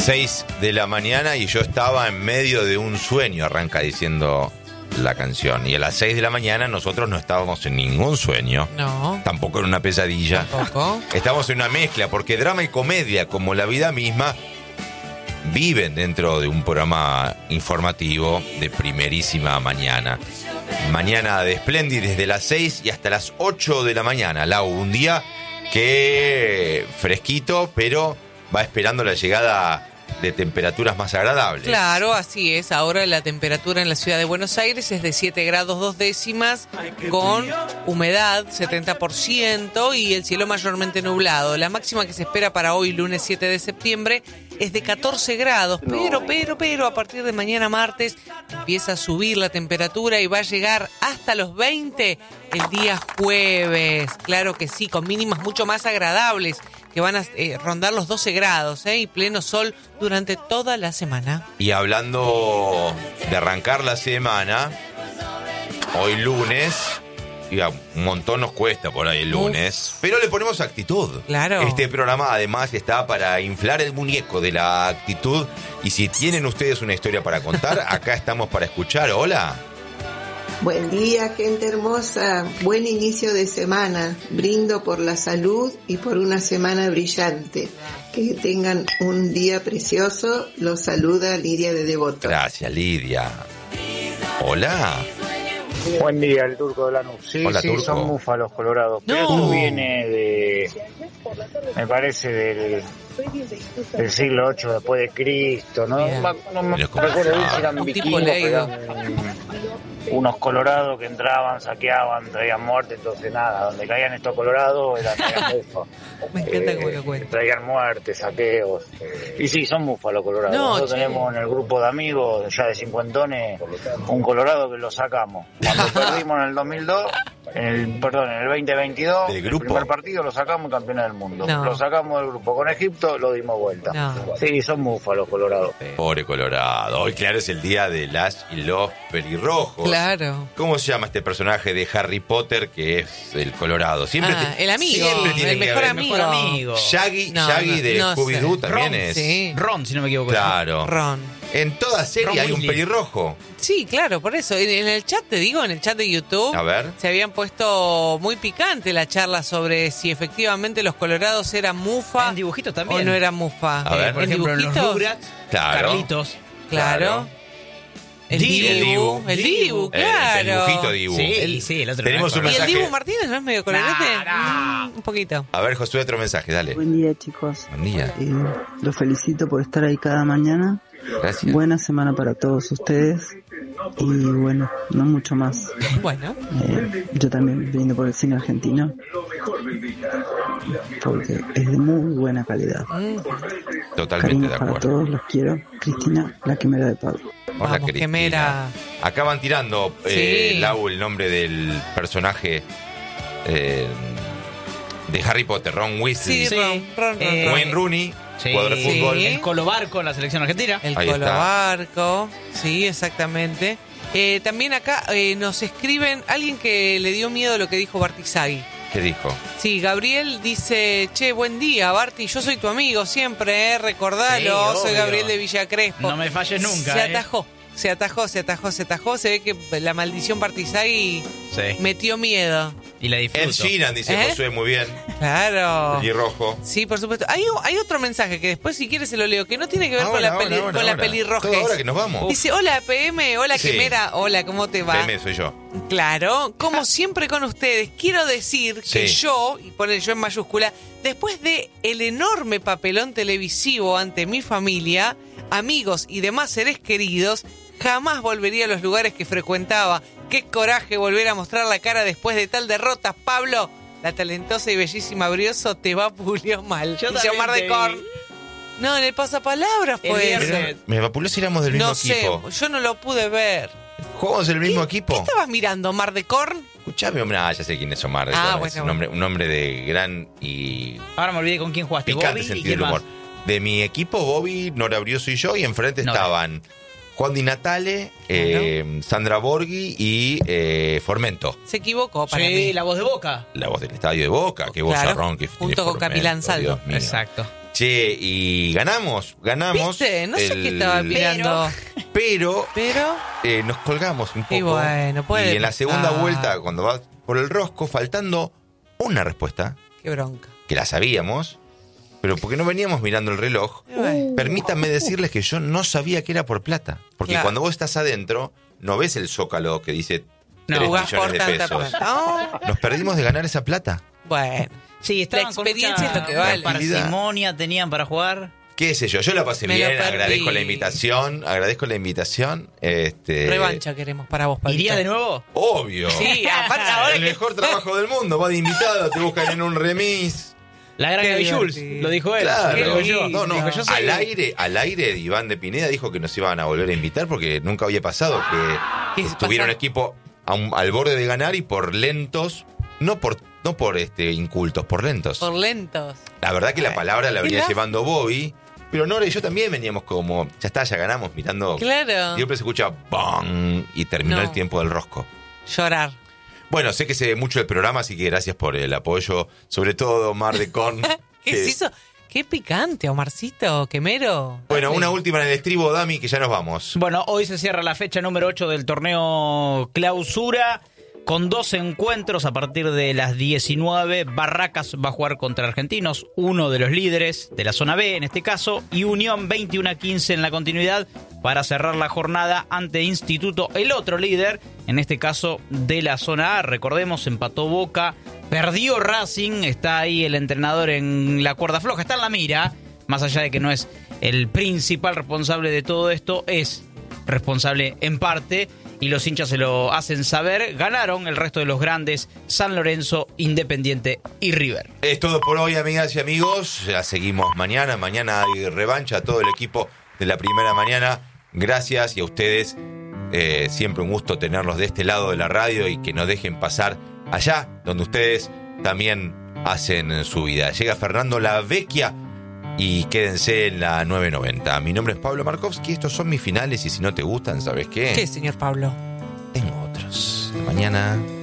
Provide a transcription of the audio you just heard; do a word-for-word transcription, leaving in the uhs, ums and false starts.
seis de la mañana y yo estaba en medio de un sueño, arranca diciendo la canción. Y a las seis de la mañana nosotros no estábamos en ningún sueño. No. Tampoco en una pesadilla. Tampoco. Estamos en una mezcla, porque drama y comedia, como la vida misma, viven dentro de un programa informativo de primerísima mañana. Mañana de Splendid desde las seis y hasta las ocho de la mañana. Lau, un día que fresquito, pero va esperando la llegada de temperaturas más agradables. Claro, así es. Ahora la temperatura en la ciudad de Buenos Aires es de siete grados dos décimas, con humedad setenta por ciento y el cielo mayormente nublado. La máxima que se espera para hoy, lunes siete de septiembre, es de catorce grados, pero, pero, pero a partir de mañana martes empieza a subir la temperatura y va a llegar hasta los veinte el día jueves. Claro que sí, con mínimas mucho más agradables, que van a eh, rondar los doce grados, ¿eh? Y pleno sol durante toda la semana. Y hablando de arrancar la semana, hoy lunes, y a un montón nos cuesta por ahí el lunes, Uf. pero le ponemos actitud. Claro. Este programa además está para inflar el muñeco de la actitud, y si tienen ustedes una historia para contar, acá estamos para escuchar. Hola. Buen día, gente hermosa. Buen inicio de semana. Brindo por la salud y por una semana brillante. Que tengan un día precioso. Los saluda Lidia de Devoto. Gracias, Lidia. Hola. Buen día, el Turco de Lanús. Sí, Hola, sí, Turco. son búfalos colorados. Pero No. esto viene de, me parece, del, del siglo ocho después de Cristo, ¿no? Bien. No, no me Pero ¿cómo recuerdo bien sabe? si eran Un tipo vikingos, pero leído. eran unos colorados que entraban, saqueaban, traían muerte, entonces nada, donde caían estos colorados eran, eran búfalos. Me encanta Eh, cómo lo cuenta. Traían muerte, saqueos. Y sí, son búfalos colorados. No, Nosotros che. tenemos en el grupo de amigos, ya de cincuentones, un colorado que lo sacamos. Cuando perdimos en el dos mil dos, en el, perdón, en el veinte veintidós, ¿Del el grupo? primer partido lo sacamos campeones del mundo. No. Lo sacamos del grupo. Con Egipto lo dimos vuelta. No. Sí, son búfalos colorados. Pobre Colorado. Hoy, claro, es el día de las y los pelirrojos. Claro. ¿Cómo se llama este personaje de Harry Potter que es el Colorado? Siempre Ah, te- el amigo, siempre tiene el que mejor haber- amigo. Mejor amigo. Shaggy, No, Shaggy no, de no Scooby-Doo sé. también Ron, es. sí. Ron, si no me equivoco. Claro. Ron. En toda serie Ron hay un Weasley. pelirrojo. Sí, claro, por eso. En, en el chat, te digo, en el chat de YouTube, A ver. se habían puesto muy picante la charla sobre si efectivamente los colorados eran mufa En dibujitos también. o no eran mufa. A ver. Por ¿En ejemplo, en los dibujitos? Rugrats, Claro. Carlitos. Claro. Claro. El Dibu. Dibu. El Dibu, El- claro. El dibujito Dibu. Sí, El- sí, el otro Tenemos no me un ¿Y el acuerdo. mensaje. Dibu Martínez no es medio colorete? Nah, nah. Mm, un poquito. A ver, Josué, otro mensaje, dale. Buen día, chicos. Buen día. Eh, los felicito por estar ahí cada mañana. Gracias. Buena semana para todos ustedes. Y bueno, no mucho más. Bueno. Eh, yo también brindo por el cine argentino. Porque es de muy buena calidad. Mm, Totalmente Cariños de para acuerdo. todos, los quiero. Cristina, la quimera de Pablo. Hola, vamos, Cristina. gemera. Acá van tirando, eh, Sí. Lau, el nombre del personaje eh, de Harry Potter, Ron Weasley. Sí, Sí. Ron, Ron, Ron, Eh, Ron. Wayne Rooney, Sí. jugador de Sí. fútbol. El Colobarco en la selección argentina. El Ahí está. Colobarco, sí, exactamente. Eh, también acá eh, nos escriben alguien que le dio miedo lo que dijo Bartizagui. ¿Qué dijo? Sí, Gabriel dice, che, buen día, Barti, yo soy tu amigo siempre, eh, recordalo, Sí, soy obvio. Gabriel de Villa Crespo. No me falles nunca. Se eh. atajó, se atajó, se atajó, se atajó, se ve que la maldición Bartizagui Sí. metió miedo. Y la Ed disfruto. Sheeran, dice ¿Eh? Josué, muy bien. Claro. Y rojo. Sí, por supuesto. Hay, hay otro mensaje que después, si quieres, se lo leo, que no tiene que ver con Ahora, la, peli, ahora, ahora, con la ahora. pelirrojez. Todo ahora que nos vamos. Dice, hola P M, hola Sí. Quimera, hola, ¿cómo te va? P M soy yo. Claro, como siempre con ustedes, quiero decir que Sí. yo, y poner yo en mayúscula, después de el enorme papelón televisivo ante mi familia, amigos y demás seres queridos, jamás volvería a los lugares que frecuentaba. Qué coraje volver a mostrar la cara después de tal derrota, Pablo. La talentosa y bellísima Brioso te va pulió mal. Yo Dice también Omar te de vi. Corn. No, en el pasapalabras El fue viernes. eso. Me vapuló si éramos del mismo No sé, equipo. yo no lo pude ver. ¿Jugamos el mismo ¿Qué equipo? estabas mirando, Omar de Corn? Escuchame, hombre. Ah, ya sé quién es Omar. de Ah, Corn, bueno, es un, bueno. hombre, un hombre de gran y Ahora me olvidé con quién jugaste. picante Bobby y sentido quién del más. humor. De mi equipo, Bobby, Nora Brioso y yo, y enfrente Nora. estaban Juan Di Natale, eh, Sandra Borghi y eh, Formento. Se equivocó para Sí, mí. la voz de Boca. La voz del estadio de Boca, qué Claro, vozarrón que junto tiene con Formento, Capilán Saldo. Dios mío. Exacto. Che, y ganamos, ganamos. ¿Viste? No sé el- qué estaba mirando. Pero Pero, eh, nos colgamos un poco. Y bueno, puede Y en la segunda pasar. vuelta, cuando vas por el rosco, faltando una respuesta, qué bronca. que la sabíamos, pero porque no veníamos mirando el reloj, Y bueno, permítanme decirles que yo no sabía que era por plata. Porque Claro. cuando vos estás adentro, no ves el zócalo que dice No. tres jugás por millones de tanta pesos. plata. No, Nos perdimos de ganar esa plata. bueno. Sí, estaban La experiencia con es lo que vale. parsimonia tenían para jugar. Qué sé yo, yo la pasé Me lo bien, perdí. agradezco la invitación, agradezco la invitación. Este, Revancha queremos para vos, Pablito. ¿Iría de nuevo? Obvio. Sí, aparte ahora El que... mejor trabajo del mundo, vas de invitado, te buscan en un remis. La gran Qué Gaby Jules, divertido. lo dijo él. Claro. Lo digo yo. No, no, Dijo, yo soy- al aire, al aire Iván de Pineda dijo que nos iban a volver a invitar porque nunca había pasado ¿Qué que pasa? tuvieron equipo a un- al borde de ganar y por lentos, no por no por este incultos, por lentos. Por lentos. La verdad que la palabra la Qué venía lástima. llevando Bobby, pero Nora y yo también veníamos como, ya está, ya ganamos, mirando. Claro. Siempre se escucha ¡bang! Y terminó No. el tiempo del rosco. Llorar. Bueno, sé que se ve mucho el programa, así que gracias por el apoyo, sobre todo Omar de Con. ¿Qué que- se hizo? Qué picante, Omarcito, quemero. Bueno, Dale. una última en el estribo, Dami, que ya nos vamos. Bueno, hoy se cierra la fecha número ocho del torneo Clausura con dos encuentros a partir de las diecinueve. Barracas va a jugar contra Argentinos, uno de los líderes de la zona B en este caso, y Unión veintiuno a quince en la continuidad para cerrar la jornada ante Instituto, el otro líder, en este caso de la zona A. Recordemos, empató Boca, perdió Racing, está ahí el entrenador en la cuerda floja, está en la mira, más allá de que no es el principal responsable de todo esto, es responsable en parte, y los hinchas se lo hacen saber. Ganaron el resto de los grandes: San Lorenzo, Independiente y River. Es todo por hoy, amigas y amigos. Ya seguimos mañana. Mañana hay revancha a todo el equipo de la primera mañana. Gracias y a ustedes. Eh, siempre un gusto tenerlos de este lado de la radio y que nos dejen pasar allá, donde ustedes también hacen su vida. Llega Fernando La Vecchia y quédense en la nueve noventa. Mi nombre es Pablo Markovsky. Estos son mis finales y si no te gustan, ¿sabes qué? ¿Qué, señor Pablo? Tengo otros. Mañana